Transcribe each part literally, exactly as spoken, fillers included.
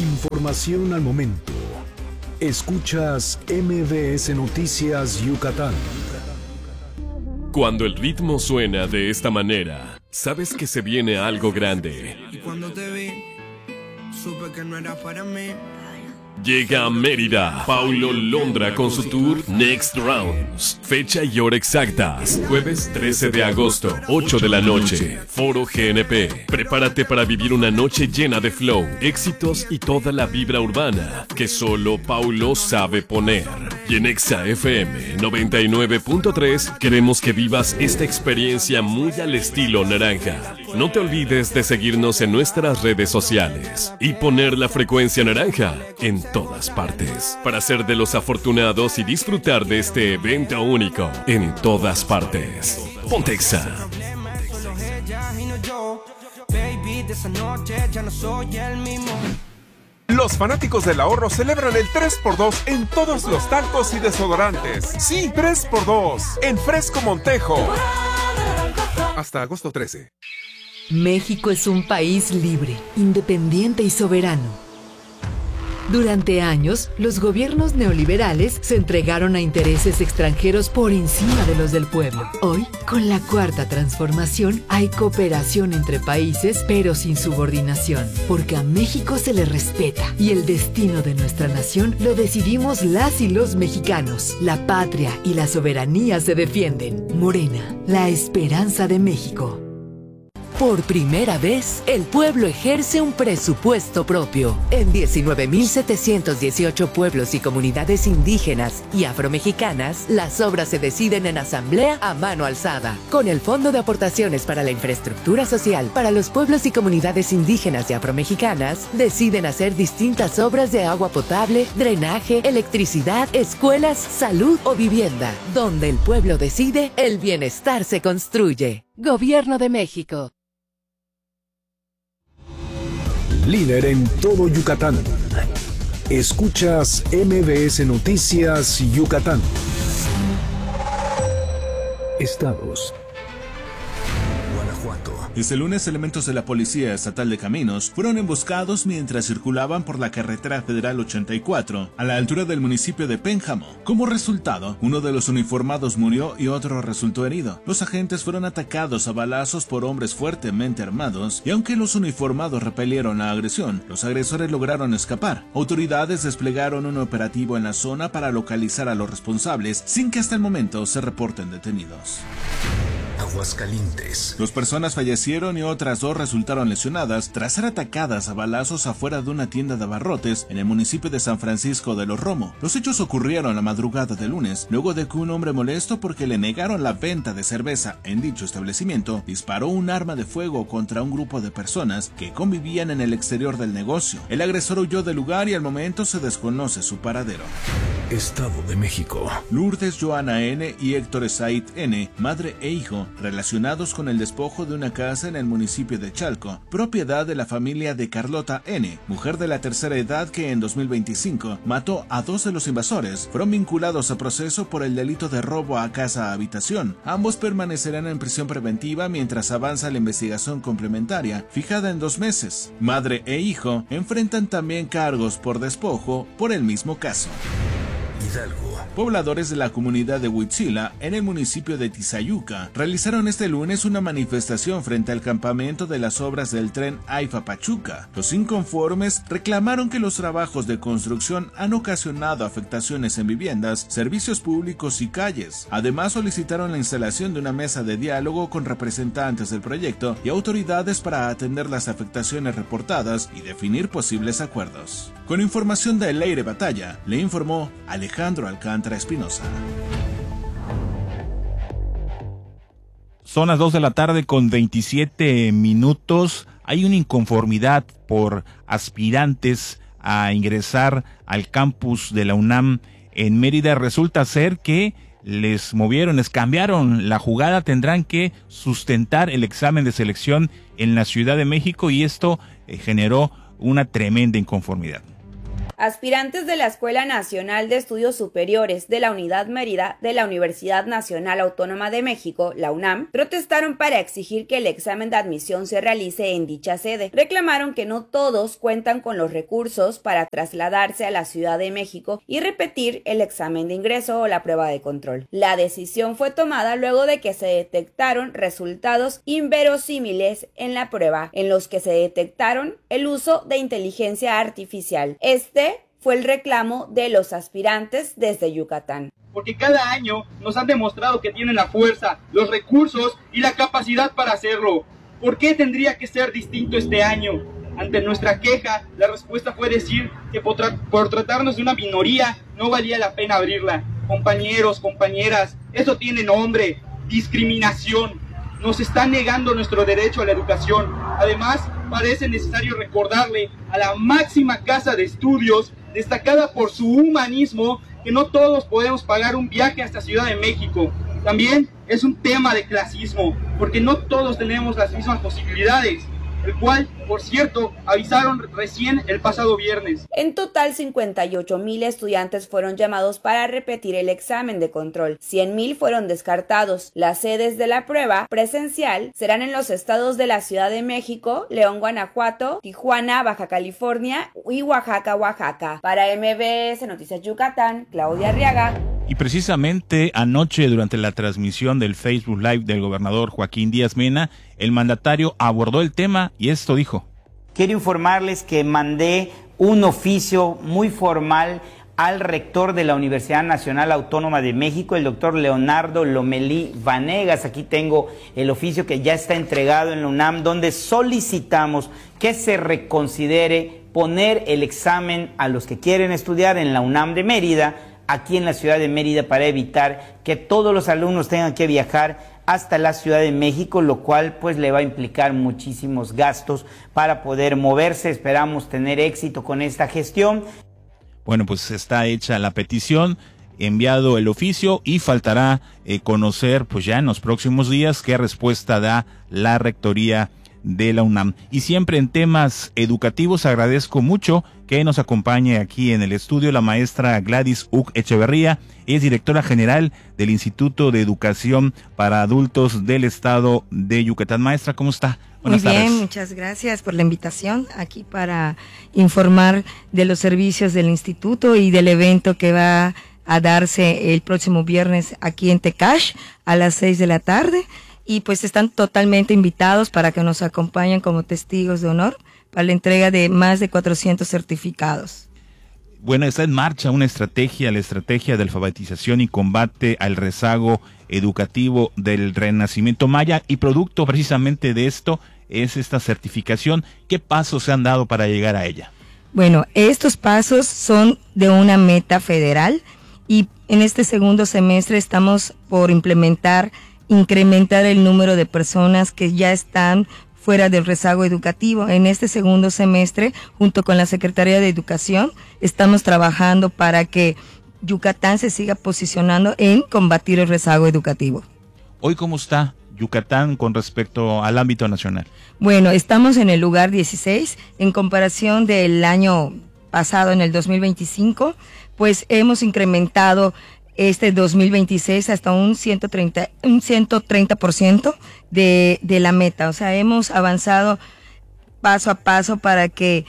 Información al momento. Escuchas M V S Noticias Yucatán. Cuando el ritmo suena de esta manera, sabes que se viene algo grande. Y cuando te vi, supe que no era para mí. Llega a Mérida Paulo Londra con su tour Next Rounds. Fecha y hora exactas: jueves trece de agosto, ocho de la noche, Foro G N P. Prepárate para vivir una noche llena de flow, éxitos y toda la vibra urbana que solo Paulo sabe poner. Y en Exa F M noventa y nueve punto tres queremos que vivas esta experiencia muy al estilo naranja. No te olvides de seguirnos en nuestras redes sociales y poner la frecuencia naranja en todas partes para ser de los afortunados y disfrutar de este evento único en todas partes. Ponte Exa. Los fanáticos del ahorro celebran el tres por dos en todos los talcos y desodorantes. Sí, tres por dos en Fresco Montejo. Hasta agosto trece. México es un país libre, independiente y soberano. Durante años, los gobiernos neoliberales se entregaron a intereses extranjeros por encima de los del pueblo. Hoy, con la cuarta transformación, hay cooperación entre países, pero sin subordinación, porque a México se le respeta y el destino de nuestra nación lo decidimos las y los mexicanos. La patria y la soberanía se defienden. Morena, la esperanza de México. Por primera vez, el pueblo ejerce un presupuesto propio. En diecinueve mil setecientos dieciocho pueblos y comunidades indígenas y afromexicanas, las obras se deciden en asamblea a mano alzada. Con el Fondo de Aportaciones para la Infraestructura Social para los pueblos y comunidades indígenas y afromexicanas, deciden hacer distintas obras de agua potable, drenaje, electricidad, escuelas, salud o vivienda. Donde el pueblo decide, el bienestar se construye. Gobierno de México. Líder en todo Yucatán. Escuchas M V S Noticias Yucatán. Estados. Guanajuato. Este lunes, elementos de la Policía Estatal de Caminos fueron emboscados mientras circulaban por la carretera federal ochenta y cuatro, a la altura del municipio de Pénjamo. Como resultado, uno de los uniformados murió y otro resultó herido. Los agentes fueron atacados a balazos por hombres fuertemente armados, y aunque los uniformados repelieron la agresión, los agresores lograron escapar. Autoridades desplegaron un operativo en la zona para localizar a los responsables, sin que hasta el momento se reporten detenidos. Aguascalientes. Dos personas fallecieron y otras dos resultaron lesionadas tras ser atacadas a balazos afuera de una tienda de abarrotes en el municipio de San Francisco de los Romo. Los hechos ocurrieron la madrugada de lunes, luego de que un hombre molesto porque le negaron la venta de cerveza en dicho establecimiento, disparó un arma de fuego contra un grupo de personas que convivían en el exterior del negocio. El agresor huyó del lugar y al momento se desconoce su paradero. Estado de México. Lourdes Joana N. y Héctor Said N., madre e hijo, relacionados con el despojo de una casa en el municipio de Chalco, propiedad de la familia de Carlota N., mujer de la tercera edad que en dos mil veinticinco mató a dos de los invasores, fueron vinculados a proceso por el delito de robo a casa-habitación. Ambos permanecerán en prisión preventiva mientras avanza la investigación complementaria, fijada en dos meses. Madre e hijo enfrentan también cargos por despojo por el mismo caso. Hidalgo. Pobladores de la comunidad de Huitzila, en el municipio de Tizayuca, realizaron este lunes una manifestación frente al campamento de las obras del tren Aifa-Pachuca. Los inconformes reclamaron que los trabajos de construcción han ocasionado afectaciones en viviendas, servicios públicos y calles. Además, solicitaron la instalación de una mesa de diálogo con representantes del proyecto y autoridades para atender las afectaciones reportadas y definir posibles acuerdos. Con información de Leire Batalla, le informó Alejandro Alcántara Espinosa. Son las dos de la tarde con veintisiete minutos. Hay una inconformidad por aspirantes a ingresar al campus de la UNAM en Mérida. Resulta ser que les movieron, les cambiaron la jugada. Tendrán que sustentar el examen de selección en la Ciudad de México y esto eh, generó una tremenda inconformidad. Aspirantes de la Escuela Nacional de Estudios Superiores de la Unidad Mérida de la Universidad Nacional Autónoma de México, la UNAM, protestaron para exigir que el examen de admisión se realice en dicha sede. Reclamaron que no todos cuentan con los recursos para trasladarse a la Ciudad de México y repetir el examen de ingreso o la prueba de control. La decisión fue tomada luego de que se detectaron resultados inverosímiles en la prueba, en los que se detectaron el uso de inteligencia artificial. Este fue el reclamo de los aspirantes desde Yucatán. Porque cada año nos han demostrado que tienen la fuerza, los recursos y la capacidad para hacerlo. ¿Por qué tendría que ser distinto este año? Ante nuestra queja, la respuesta fue decir que por, tra- por tratarnos de una minoría no valía la pena abrirla. Compañeros, compañeras, eso tiene nombre: discriminación. Nos están negando nuestro derecho a la educación. Además, parece necesario recordarle a la máxima casa de estudios, destacada por su humanismo, que no todos podemos pagar un viaje hasta Ciudad de México. También es un tema de clasismo, porque no todos tenemos las mismas posibilidades, el cual, por cierto, avisaron recién el pasado viernes. En total, cincuenta y ocho mil estudiantes fueron llamados para repetir el examen de control. cien mil fueron descartados. Las sedes de la prueba presencial serán en los estados de la Ciudad de México, León, Guanajuato, Tijuana, Baja California y Oaxaca, Oaxaca. Para M B S Noticias Yucatán, Claudia Arriaga. Y precisamente anoche, durante la transmisión del Facebook Live del gobernador Joaquín Díaz Mena, el mandatario abordó el tema y esto dijo. Quiero informarles que mandé un oficio muy formal al rector de la Universidad Nacional Autónoma de México, el doctor Leonardo Lomelí Vanegas. Aquí tengo el oficio que ya está entregado en la UNAM, donde solicitamos que se reconsidere poner el examen a los que quieren estudiar en la UNAM de Mérida, aquí en la ciudad de Mérida, para evitar que todos los alumnos tengan que viajar hasta la Ciudad de México, lo cual pues le va a implicar muchísimos gastos para poder moverse. Esperamos tener éxito con esta gestión. Bueno, pues está hecha la petición, enviado el oficio y faltará eh, conocer pues ya en los próximos días qué respuesta da la rectoría de la UNAM. Y siempre en temas educativos, agradezco mucho que nos acompañe aquí en el estudio la maestra Gladys Uc Echeverría, es directora general del Instituto de Educación para Adultos del Estado de Yucatán. Maestra, ¿cómo está? Buenas Muy bien, tardes. Muchas gracias por la invitación aquí para informar de los servicios del instituto y del evento que va a darse el próximo viernes aquí en Tecash a las seis de la tarde. Y pues están totalmente invitados para que nos acompañen como testigos de honor para la entrega de más de cuatrocientos certificados. Bueno, está en marcha una estrategia, la estrategia de alfabetización y combate al rezago educativo del Renacimiento Maya, y producto precisamente de esto es esta certificación. ¿Qué pasos se han dado para llegar a ella? Bueno, estos pasos son de una meta federal y en este segundo semestre estamos por implementar incrementar el número de personas que ya están fuera del rezago educativo. En este segundo semestre, junto con la Secretaría de Educación, estamos trabajando para que Yucatán se siga posicionando en combatir el rezago educativo. Hoy, ¿cómo está Yucatán con respecto al ámbito nacional? Bueno, estamos en el lugar dieciséis, en comparación del año pasado, en el dos mil veinticinco, pues hemos incrementado este dos mil veintiséis hasta un ciento treinta, un ciento treinta por ciento de, de la meta. O sea, hemos avanzado paso a paso para que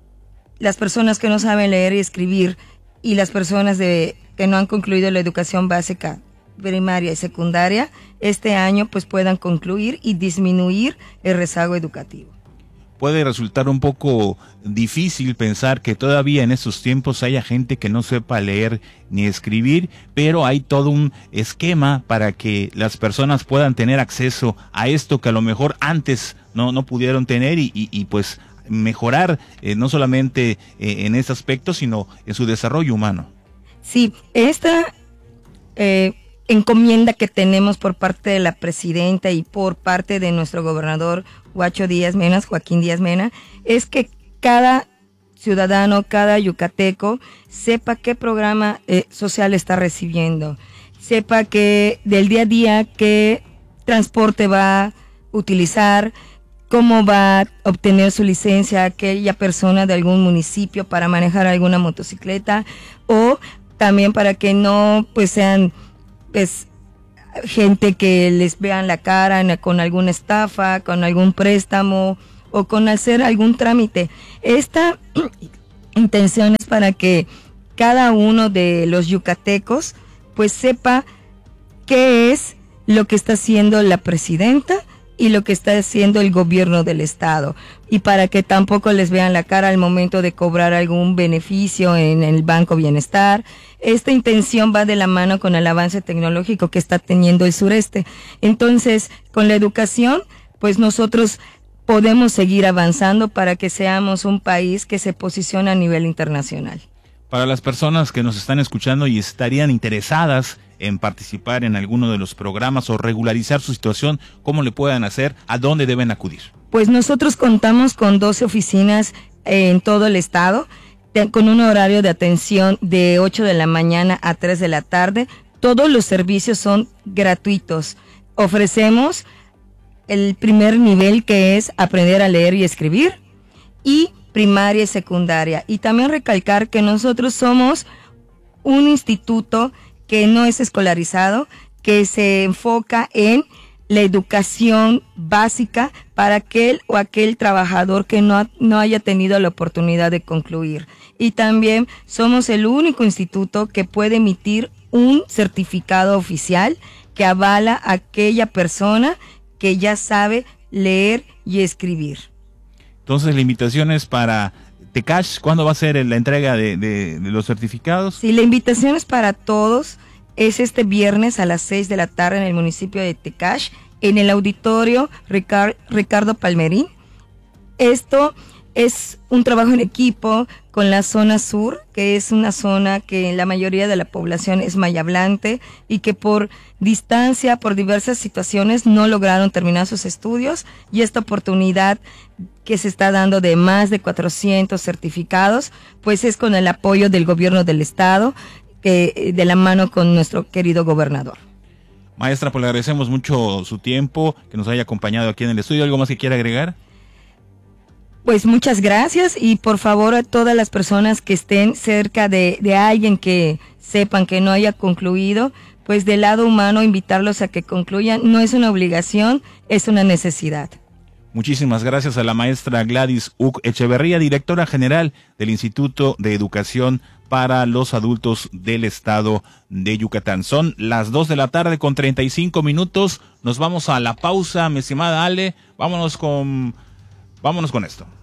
las personas que no saben leer y escribir y las personas de, que no han concluido la educación básica, primaria y secundaria, este año pues puedan concluir y disminuir el rezago educativo. Puede resultar un poco difícil pensar que todavía en estos tiempos haya gente que no sepa leer ni escribir, pero hay todo un esquema para que las personas puedan tener acceso a esto que a lo mejor antes no, no pudieron tener y, y, y pues mejorar eh, no solamente eh, en ese aspecto, sino en su desarrollo humano. Sí, esta eh, encomienda que tenemos por parte de la presidenta y por parte de nuestro gobernador Huacho Díaz Mena, Joaquín Díaz Mena, es que cada ciudadano, cada yucateco sepa qué programa eh, social está recibiendo, sepa que del día a día qué transporte va a utilizar, cómo va a obtener su licencia aquella persona de algún municipio para manejar alguna motocicleta, o también para que no pues sean pues gente que les vean la cara en, con alguna estafa, con algún préstamo o con hacer algún trámite. Esta intención es para que cada uno de los yucatecos pues sepa qué es lo que está haciendo la presidenta y lo que está haciendo el gobierno del estado, y para que tampoco les vean la cara al momento de cobrar algún beneficio en el Banco Bienestar. Esta intención va de la mano con el avance tecnológico que está teniendo el sureste. Entonces, con la educación, pues nosotros podemos seguir avanzando para que seamos un país que se posiciona a nivel internacional. Para las personas que nos están escuchando y estarían interesadas en participar en alguno de los programas o regularizar su situación, ¿cómo le pueden hacer? ¿A dónde deben acudir? Pues nosotros contamos con doce oficinas en todo el estado, con un horario de atención de ocho de la mañana a tres de la tarde. Todos los servicios son gratuitos. Ofrecemos el primer nivel, que es aprender a leer y escribir, y primaria y secundaria. Y también recalcar que nosotros somos un instituto que no es escolarizado, que se enfoca en la educación básica para aquel o aquel trabajador que no, no haya tenido la oportunidad de concluir. Y también somos el único instituto que puede emitir un certificado oficial que avala a aquella persona que ya sabe leer y escribir. Entonces, la invitación es para Tecash. ¿Cuándo va a ser la entrega de, de, de los certificados? Sí, la invitación es para todos. Es este viernes a las seis de la tarde en el municipio de Tecash, en el auditorio Ricar- Ricardo Palmerín. Esto es un trabajo en equipo con la zona sur, que es una zona que la mayoría de la población es mayahablante y que por distancia, por diversas situaciones, no lograron terminar sus estudios, y esta oportunidad que se está dando de más de cuatrocientos certificados, pues es con el apoyo del gobierno del estado, que de la mano con nuestro querido gobernador. Maestra, pues le agradecemos mucho su tiempo, que nos haya acompañado aquí en el estudio. ¿Algo más que quiera agregar? Pues muchas gracias, y por favor a todas las personas que estén cerca de, de alguien que sepan que no haya concluido, pues del lado humano invitarlos a que concluyan. No es una obligación, es una necesidad. Muchísimas gracias a la maestra Gladys Uc Echeverría, directora general del Instituto de Educación para los Adultos del Estado de Yucatán. Son las dos de la tarde con treinta y cinco minutos. Nos vamos a la pausa, mi estimada Ale. Vámonos con, vámonos con esto.